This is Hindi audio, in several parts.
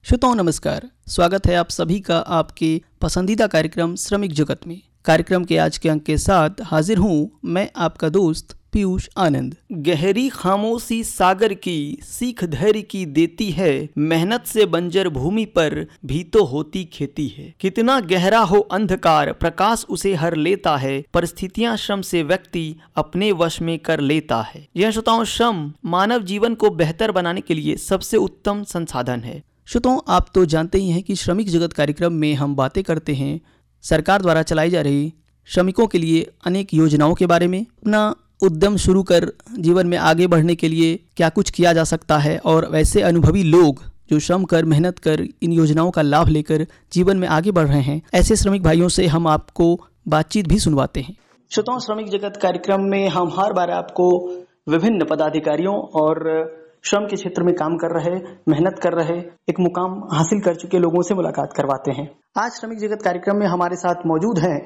श्रोताओं नमस्कार, स्वागत है आप सभी का आपके पसंदीदा कार्यक्रम श्रमिक जगत में। कार्यक्रम के आज के अंक के साथ हाजिर हूँ मैं आपका दोस्त पीयूष आनंद। गहरी खामोशी सागर की सीख धैर्य की देती है, मेहनत से बंजर भूमि पर भी तो होती खेती है। कितना गहरा हो अंधकार, प्रकाश उसे हर लेता है, परिस्थितियां श्रम से व्यक्ति अपने वश में कर लेता है। यह श्रोताओं, श्रम मानव जीवन को बेहतर बनाने के लिए सबसे उत्तम संसाधन है। श्रोताओं, आप तो जानते ही हैं कि श्रमिक जगत कार्यक्रम में हम बातें करते हैं सरकार द्वारा चलाई जा रही श्रमिकों के लिए अनेक योजनाओं के बारे में। अपना उद्यम शुरू कर जीवन में आगे बढ़ने के लिए क्या कुछ किया जा सकता है, और वैसे अनुभवी लोग जो श्रम कर मेहनत कर इन योजनाओं का लाभ लेकर जीवन में आगे बढ़ रहे हैं, ऐसे श्रमिक भाइयों से हम आपको बातचीत भी सुनवाते हैं। श्रोताओं, श्रमिक जगत कार्यक्रम में हम हर बार आपको विभिन्न पदाधिकारियों और श्रम के क्षेत्र में काम कर रहे, मेहनत कर रहे, एक मुकाम हासिल कर चुके लोगों से मुलाकात करवाते हैं। आज श्रमिक जगत कार्यक्रम में हमारे साथ मौजूद हैं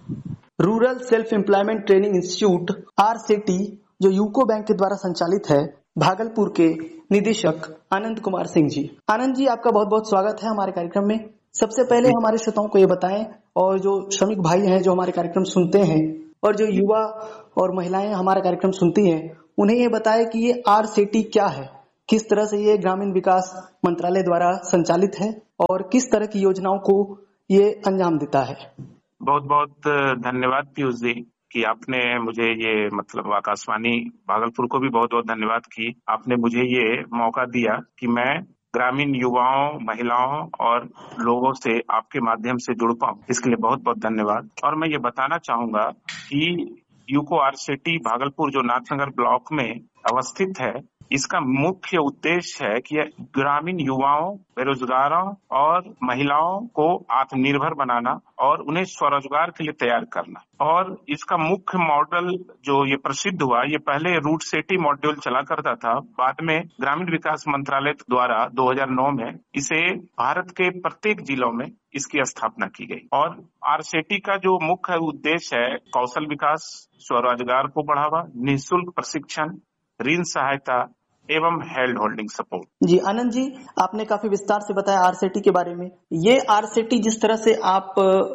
rural self employment training institute RCT, जो यूको बैंक के द्वारा संचालित है, भागलपुर के निदेशक आनंद कुमार सिंह जी। आनंद जी, आपका बहुत बहुत स्वागत है हमारे कार्यक्रम में। सबसे पहले हमारे श्रोताओं को ये बताएं, और जो श्रमिक भाई हैं जो हमारे कार्यक्रम सुनते हैं, और जो युवा और महिलाएं हमारा कार्यक्रम सुनती हैं, उन्हें ये बताएं कि ये RCT क्या है, किस तरह से ये ग्रामीण विकास मंत्रालय द्वारा संचालित है और किस तरह की योजनाओं को ये अंजाम देता है। बहुत बहुत धन्यवाद पीयूष जी कि आपने मुझे ये आकाशवाणी भागलपुर को भी बहुत बहुत धन्यवाद कि आपने मुझे ये मौका दिया कि मैं ग्रामीण युवाओं, महिलाओं और लोगों से आपके माध्यम से जुड़ पाऊं। इसके लिए बहुत बहुत धन्यवाद। और मैं ये बताना चाहूंगा कि यूको RCT भागलपुर जो नाथनगर ब्लॉक में अवस्थित है, इसका मुख्य उद्देश्य है कि ग्रामीण युवाओं, बेरोजगारों और महिलाओं को आत्मनिर्भर बनाना और उन्हें स्वरोजगार के लिए तैयार करना। और इसका मुख्य मॉडल जो ये प्रसिद्ध हुआ, ये पहले रूट सेटी मॉड्यूल चला करता था, बाद में ग्रामीण विकास मंत्रालय द्वारा 2009 में इसे भारत के प्रत्येक जिलों में इसकी स्थापना की गई। और RCT का जो मुख्य उद्देश्य है, कौशल विकास, स्वरोजगार को बढ़ावा, निःशुल्क प्रशिक्षण, ऋण सहायता एवं हेल्ड होल्डिंग सपोर्ट। जी आनंद जी, आपने काफी विस्तार से बताया RCT के बारे में। ये RCT जिस तरह से आप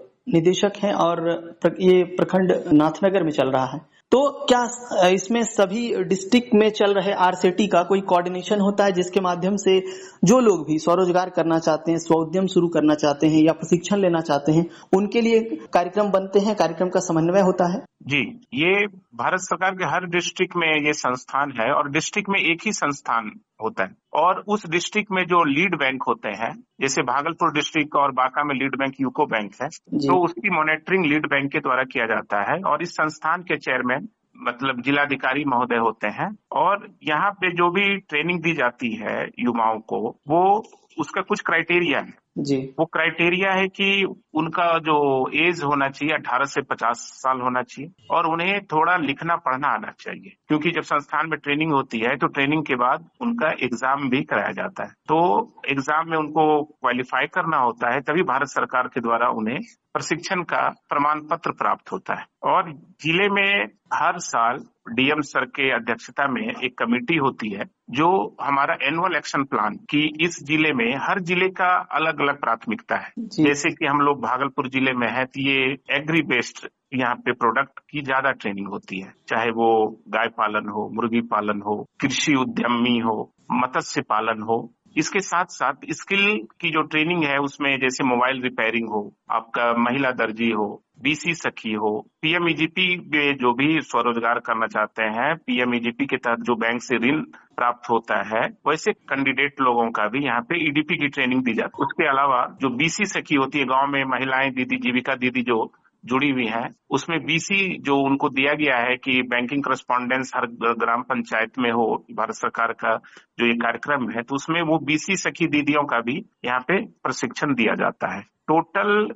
निदेशक हैं और ये प्रखंड नाथनगर में चल रहा है, तो क्या इसमें सभी डिस्ट्रिक्ट में चल रहे RCT का कोई कोऑर्डिनेशन होता है, जिसके माध्यम से जो लोग भी स्वरोजगार करना चाहते हैं, स्वउद्यम शुरू करना चाहते हैं या प्रशिक्षण लेना चाहते हैं, उनके लिए कार्यक्रम बनते हैं, कार्यक्रम का समन्वय होता है? जी, ये भारत सरकार के हर डिस्ट्रिक्ट में ये संस्थान है, और डिस्ट्रिक्ट में एक ही संस्थान होता है, और उस डिस्ट्रिक्ट में जो लीड बैंक होते हैं, जैसे भागलपुर डिस्ट्रिक्ट और बांका में लीड बैंक यूको बैंक है, तो उसकी मॉनिटरिंग लीड बैंक के द्वारा किया जाता है। और इस संस्थान के चेयरमैन जिलाधिकारी महोदय होते हैं। और यहाँ पे जो भी ट्रेनिंग दी जाती है युवाओं को, वो उसका कुछ क्राइटेरिया है जी। वो क्राइटेरिया है कि उनका जो एज होना चाहिए 18 से 50 साल होना चाहिए, और उन्हें थोड़ा लिखना पढ़ना आना चाहिए, क्योंकि जब संस्थान में ट्रेनिंग होती है तो ट्रेनिंग के बाद उनका एग्जाम भी कराया जाता है। तो एग्जाम में उनको क्वालिफाई करना होता है, तभी भारत सरकार के द्वारा उन्हें प्रशिक्षण का प्रमाण पत्र प्राप्त होता है। और जिले में हर साल DM सर के अध्यक्षता में एक कमेटी होती है, जो हमारा एनुअल एक्शन प्लान की इस जिले में, हर जिले का अलग अलग प्राथमिकता है। जैसे कि हम लोग भागलपुर जिले में है, तो ये एग्री बेस्ड यहाँ पे प्रोडक्ट की ज्यादा ट्रेनिंग होती है, चाहे वो गाय पालन हो, मुर्गी पालन हो, कृषि उद्यमी हो, मत्स्य पालन हो। इसके साथ साथ स्किल की जो ट्रेनिंग है, उसमें जैसे मोबाइल रिपेयरिंग हो, आपका महिला दर्जी हो, BC सखी हो, PMEGP में जो भी स्वरोजगार करना चाहते हैं, PMEGP के तहत जो बैंक से ऋण प्राप्त होता है, वैसे कैंडिडेट लोगों का भी यहाँ पे EDP की ट्रेनिंग दी जाती है। उसके अलावा जो BC सखी होती है, गांव में महिलाएं दीदी, जीविका दीदी जो जुड़ी हुई हैं, उसमें BC जो उनको दिया गया है कि बैंकिंग करस्पॉन्डेंस हर ग्राम पंचायत में हो, भारत सरकार का जो ये कार्यक्रम है, तो उसमें वो BC सखी दीदियों का भी यहाँ पे प्रशिक्षण दिया जाता है। टोटल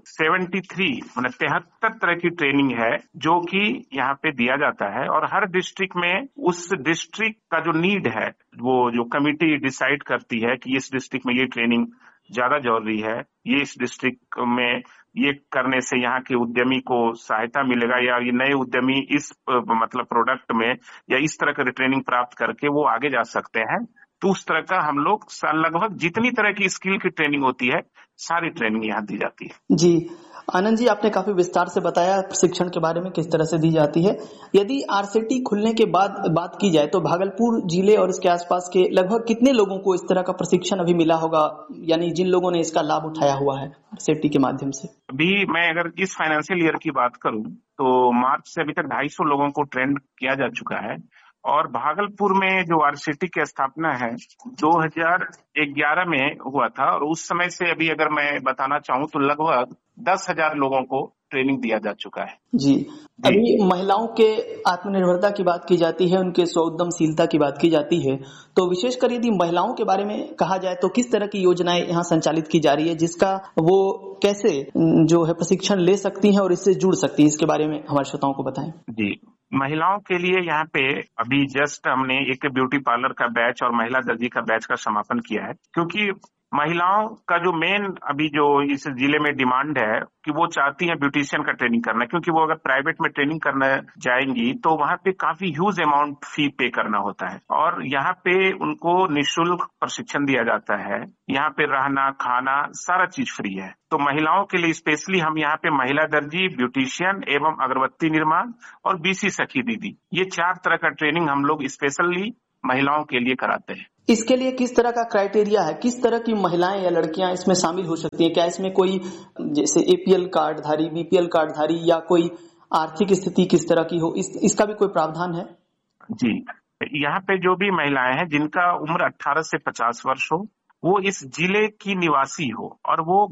73 तरह की ट्रेनिंग है जो कि यहाँ पे दिया जाता है। और हर डिस्ट्रिक्ट में उस डिस्ट्रिक्ट का जो नीड है, वो जो कमिटी डिसाइड करती है कि इस डिस्ट्रिक्ट में ये ट्रेनिंग ज्यादा जरूरी है, ये इस डिस्ट्रिक्ट में ये करने से यहाँ के उद्यमी को सहायता मिलेगा, या ये नए उद्यमी इस प्रोडक्ट में या इस तरह का ट्रेनिंग प्राप्त करके वो आगे जा सकते हैं, तो उस तरह का हम लोग लगभग जितनी तरह की स्किल की ट्रेनिंग होती है सारी ट्रेनिंग यहाँ दी जाती है। जी आनंद जी, आपने काफी विस्तार से बताया प्रशिक्षण के बारे में किस तरह से दी जाती है। यदि आरसीटी खुलने के बाद बात की जाए तो भागलपुर जिले और इसके आसपास के लगभग कितने लोगों को इस तरह का प्रशिक्षण अभी मिला होगा, यानी जिन लोगों ने इसका लाभ उठाया हुआ है आरसीटी के माध्यम से? अभी मैं अगर इस फाइनेंशियल ईयर की बात करूं तो मार्च से अभी तक 250 लोगों को ट्रेंड किया जा चुका है। और भागलपुर में जो आरसीटी की स्थापना है 2011 में हुआ था, और उस समय से अभी अगर मैं बताना चाहूँ तो लगभग 10,000 लोगों को ट्रेनिंग दिया जा चुका है। जी, अभी महिलाओं के आत्मनिर्भरता की बात की जाती है, उनके स्वउद्यमशीलता की बात की जाती है, तो विशेषकर यदि महिलाओं के बारे में कहा जाए तो किस तरह की योजनाएं यहाँ संचालित की जा रही है जिसका वो कैसे जो है प्रशिक्षण ले सकती हैं और इससे जुड़ सकती है, इसके बारे में हमारे श्रोताओं को बताएं। जी, महिलाओं के लिए यहाँ पे अभी जस्ट हमने एक ब्यूटी पार्लर का बैच और महिला दर्जी का बैच का समापन किया है, क्योंकि महिलाओं का जो मेन अभी जो इस जिले में डिमांड है कि वो चाहती है ब्यूटिशियन का ट्रेनिंग करना, क्योंकि वो अगर प्राइवेट में ट्रेनिंग करना जाएंगी तो वहाँ पे काफी ह्यूज अमाउंट फी पे करना होता है, और यहाँ पे उनको निःशुल्क प्रशिक्षण दिया जाता है। यहाँ पे रहना खाना सारा चीज फ्री है। तो महिलाओं के लिए स्पेशली हम यहाँ पे महिला दर्जी, ब्यूटिशियन एवं अगरबत्ती निर्माण और बीसी सखी दीदी, ये 4 तरह का ट्रेनिंग हम लोग स्पेशली महिलाओं के लिए कराते हैं। इसके लिए किस तरह का क्राइटेरिया है, किस तरह की महिलाएं या लड़कियां इसमें शामिल हो सकती हैं? क्या इसमें कोई जैसे एपीएल कार्डधारी, बीपीएल कार्डधारी या कोई आर्थिक स्थिति किस तरह की हो, इसका भी कोई प्रावधान है? जी, यहाँ पे जो भी महिलाएं हैं जिनका उम्र 18 से 50 वर्ष हो, वो इस जिले की निवासी हो, और वो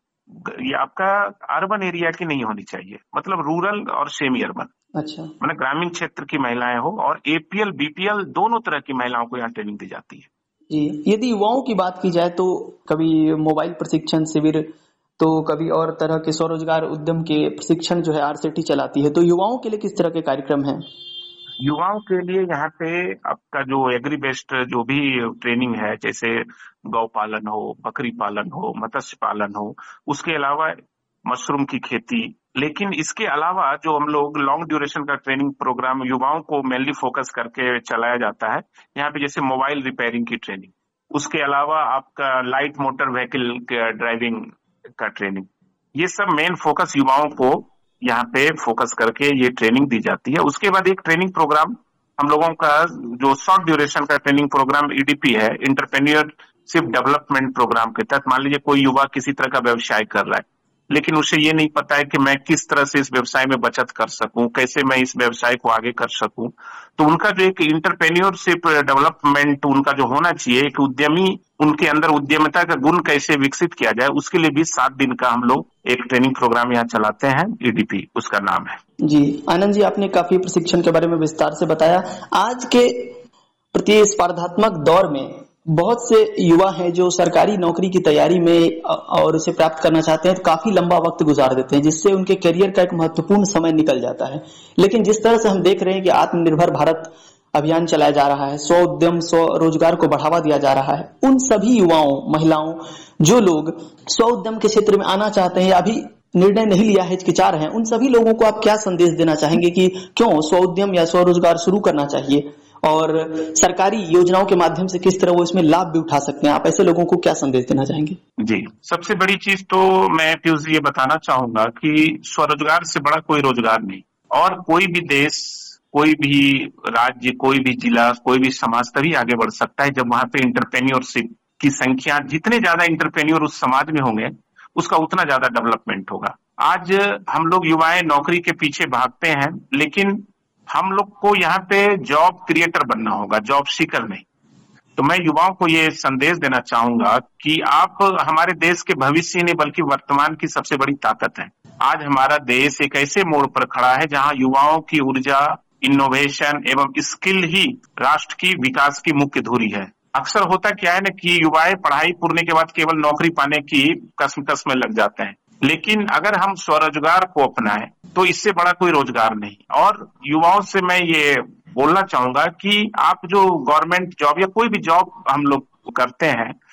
ये आपका अर्बन एरिया की नहीं होनी चाहिए, मतलब रूरल और सेमी अर्बन, अच्छा, मतलब ग्रामीण क्षेत्र की महिलाएं हो, और एपीएल बीपीएल दोनों तरह की महिलाओं को यहाँ ट्रेनिंग दी जाती है। जी, यदि युवाओं की बात की जाए तो कभी मोबाइल प्रशिक्षण शिविर, तो कभी और तरह के स्वरोजगार उद्यम के प्रशिक्षण जो है आरसीटी चलाती है, तो युवाओं के लिए किस तरह के कार्यक्रम हैं? युवाओं के लिए यहाँ पे आपका जो एग्री बेस्ड जो भी ट्रेनिंग है, जैसे गौ पालन हो, बकरी पालन हो, मत्स्य पालन हो, उसके अलावा मशरूम की खेती, लेकिन इसके अलावा जो हम लोग लॉन्ग ड्यूरेशन का ट्रेनिंग प्रोग्राम युवाओं को मेनली फोकस करके चलाया जाता है यहाँ पे, जैसे मोबाइल रिपेयरिंग की ट्रेनिंग, उसके अलावा आपका लाइट मोटर व्हीकल ड्राइविंग का ट्रेनिंग, ये सब मेन फोकस युवाओं को यहाँ पे फोकस करके ये ट्रेनिंग दी जाती है। उसके बाद एक ट्रेनिंग प्रोग्राम हम लोगों का जो शॉर्ट ड्यूरेशन का ट्रेनिंग प्रोग्राम ईडीपी है, एंटरप्रेन्योरशिप डेवलपमेंट प्रोग्राम के तहत, मान लीजिए कोई युवा किसी तरह का व्यवसाय कर रहा है, लेकिन उसे ये नहीं पता है कि मैं किस तरह से इस व्यवसाय में बचत कर सकूं, कैसे मैं इस व्यवसाय को आगे कर सकूं, तो उनका जो एक एंटरप्रेन्योरशिप डेवलपमेंट उनका जो होना चाहिए, एक उद्यमी, उनके अंदर उद्यमिता का गुण कैसे विकसित किया जाए, उसके लिए भी 7 दिन का हम लोग एक ट्रेनिंग प्रोग्राम यहाँ चलाते हैं, ईडीपी उसका नाम है। जी आनंद जी, आपने काफी प्रशिक्षण के बारे में विस्तार से बताया। आज के प्रतिस्पर्धात्मक दौर में बहुत से युवा हैं जो सरकारी नौकरी की तैयारी में और उसे प्राप्त करना चाहते हैं तो काफी लंबा वक्त गुजार देते हैं, जिससे उनके करियर का एक महत्वपूर्ण समय निकल जाता है। लेकिन जिस तरह से हम देख रहे हैं कि आत्मनिर्भर भारत अभियान चलाया जा रहा है, स्व उद्यम स्व रोजगार को बढ़ावा दिया जा रहा है, उन सभी युवाओं, महिलाओं, जो लोग स्व उद्यम के क्षेत्र में आना चाहते हैं, अभी निर्णय नहीं लिया है, हिचकिचा रहे हैं, उन सभी लोगों को आप क्या संदेश देना चाहेंगे कि क्यों स्व उद्यम या स्वरोजगार शुरू करना चाहिए और सरकारी योजनाओं के माध्यम से किस तरह वो इसमें लाभ भी उठा सकते हैं? आप ऐसे लोगों को क्या संदेश देना चाहेंगे? जी, सबसे बड़ी चीज तो मैं पीयूष ये बताना चाहूंगा कि स्वरोजगार से बड़ा कोई रोजगार नहीं, और कोई भी देश, कोई भी राज्य, कोई भी जिला, कोई भी समाज तभी आगे बढ़ सकता है जब वहां पे एंटरप्रेन्योरशिप की संख्या, जितने ज्यादा एंटरप्रेन्योर उस समाज में होंगे उसका उतना ज्यादा डेवलपमेंट होगा। आज हम लोग युवाएं नौकरी के पीछे भागते हैं, लेकिन हम लोग को यहाँ पे जॉब क्रिएटर बनना होगा, जॉब सीकर नहीं। तो मैं युवाओं को ये संदेश देना चाहूंगा कि आप हमारे देश के भविष्य नहीं बल्कि वर्तमान की सबसे बड़ी ताकत है। आज हमारा देश एक ऐसे मोड़ पर खड़ा है जहां युवाओं की ऊर्जा, इनोवेशन एवं स्किल ही राष्ट्र की विकास की मुख्य धुरी है। अक्सर होता क्या है ना कि युवाएं पढ़ाई पूर्ण के बाद केवल नौकरी पाने की कसमकस में लग जाते हैं, लेकिन अगर हम स्वरोजगार को अपनाएं तो इससे बड़ा कोई रोजगार नहीं। और युवाओं से मैं ये बोलना चाहूंगा कि आप जो गवर्नमेंट जॉब या कोई भी जॉब हम लोग करते हैं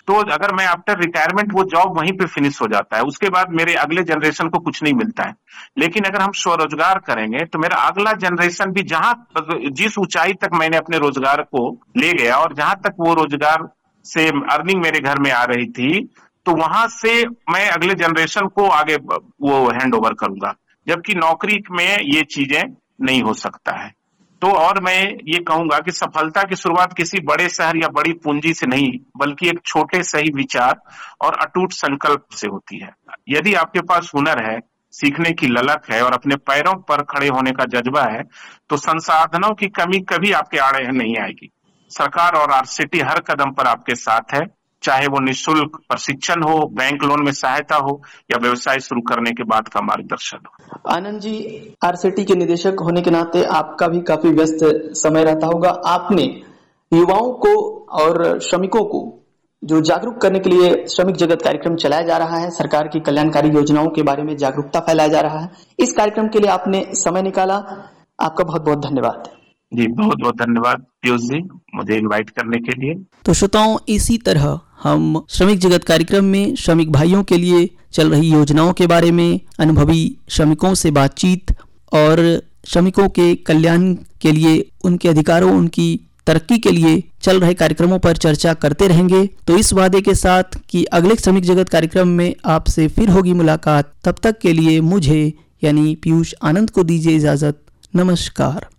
तो अगर मैं आफ्टर रिटायरमेंट वो जॉब वहीं पे फिनिश हो जाता है, उसके बाद मेरे अगले जनरेशन को कुछ नहीं मिलता है। लेकिन अगर हम स्वरोजगार करेंगे तो मेरा अगला जनरेशन भी जिस ऊंचाई तक मैंने अपने रोजगार को ले गया और जहां तक वो रोजगार से अर्निंग मेरे घर में आ रही थी, तो वहां से मैं अगले जनरेशन को आगे वो हैंड ओवर करूंगा, जबकि नौकरी में ये चीजें नहीं हो सकता है। तो और मैं ये कहूंगा कि सफलता की शुरुआत किसी बड़े शहर या बड़ी पूंजी से नहीं, बल्कि एक छोटे सही विचार और अटूट संकल्प से होती है। यदि आपके पास हुनर है, सीखने की ललक है और अपने पैरों पर खड़े होने का जज्बा है, तो संसाधनों की कमी कभी आपके आड़े नहीं आएगी। सरकार और आरसीटी हर कदम पर आपके साथ है, चाहे वो निःशुल्क प्रशिक्षण हो, बैंक लोन में सहायता हो या व्यवसाय शुरू करने के बाद का मार्गदर्शन हो। आनंद जी, आरसीटी के निदेशक होने के नाते आपका भी काफी व्यस्त समय रहता होगा। आपने युवाओं को और श्रमिकों को जो जागरूक करने के लिए श्रमिक जगत कार्यक्रम चलाया जा रहा है, सरकार की कल्याणकारी योजनाओं के बारे में जागरूकता फैलाया जा रहा है, इस कार्यक्रम के लिए आपने समय निकाला, आपका बहुत बहुत धन्यवाद। जी, बहुत बहुत धन्यवाद पीयूष जी, मुझे इनवाइट करने के लिए। तो श्रोताओं, इसी तरह हम श्रमिक जगत कार्यक्रम में श्रमिक भाइयों के लिए चल रही योजनाओं के बारे में, अनुभवी श्रमिकों से बातचीत और श्रमिकों के कल्याण के लिए, उनके अधिकारों, उनकी तरक्की के लिए चल रहे कार्यक्रमों पर चर्चा करते रहेंगे। तो इस वादे के साथ कि अगले श्रमिक जगत कार्यक्रम में आपसे फिर होगी मुलाकात, तब तक के लिए मुझे यानी पीयूष आनंद को दीजिए इजाजत। नमस्कार।